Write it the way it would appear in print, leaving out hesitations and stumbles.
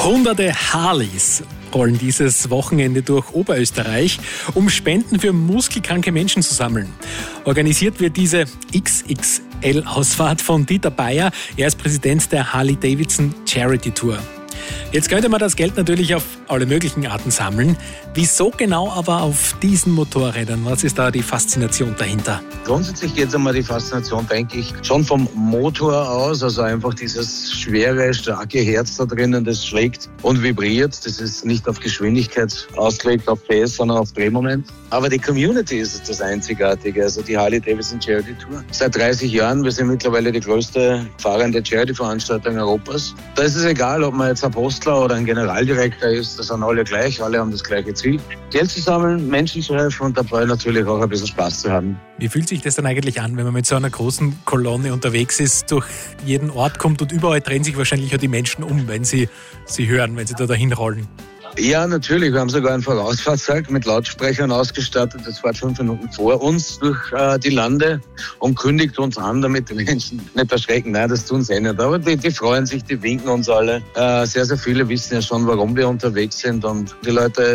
Hunderte Harleys rollen dieses Wochenende durch Oberösterreich, um Spenden für muskelkranke Menschen zu sammeln. Organisiert wird diese XXL-Ausfahrt von Dieter Bayer. Er ist Präsident der Harley-Davidson Charity Tour. Jetzt könnte man das Geld natürlich auf alle möglichen Arten sammeln. Wieso genau aber auf diesen Motorrädern? Was ist da die Faszination dahinter? Grundsätzlich geht es einmal die Faszination, denke ich, schon vom Motor aus. Also einfach dieses schwere, starke Herz da drinnen, das schlägt und vibriert. Das ist nicht auf Geschwindigkeit ausgelegt, auf PS, sondern auf Drehmoment. Aber die Community ist das Einzigartige. Also die Harley-Davidson Charity Tour. Seit 30 Jahren, wir sind mittlerweile die größte fahrende Charity-Veranstaltung Europas. Da ist es egal, ob man jetzt ein Postler oder ein Generaldirektor ist. Das sind alle gleich, alle haben das gleiche Ziel. Geld zu sammeln, Menschen zu helfen und dabei natürlich auch ein bisschen Spaß zu haben. Wie fühlt sich das dann eigentlich an, wenn man mit so einer großen Kolonne unterwegs ist, durch jeden Ort kommt und überall drehen sich wahrscheinlich auch die Menschen um, wenn sie hören, wenn sie da dahin rollen? Ja, natürlich. Wir haben sogar ein Vorausfahrzeug mit Lautsprechern ausgestattet. Das fährt 5 Minuten vor uns durch die Lande und kündigt uns an, damit die Menschen nicht erschrecken. Nein, das tun sie nicht. Aber die freuen sich, die winken uns alle. Sehr, sehr viele wissen ja schon, warum wir unterwegs sind. Und die Leute